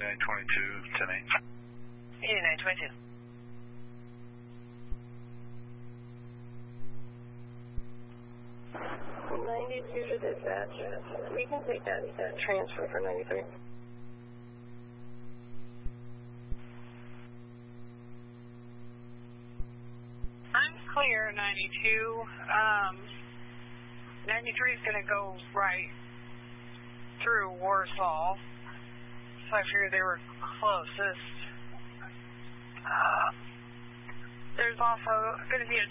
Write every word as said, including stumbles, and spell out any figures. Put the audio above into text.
eighty-nine twenty-two, ten eight. eighty-nine twenty-two. ninety-two to dispatch. We can take that, that transfer for ninety-three. I'm clear, ninety-two. Um, ninety-three is going to go right through Warsaw. So I figured they were closest. Uh, there's also going to be a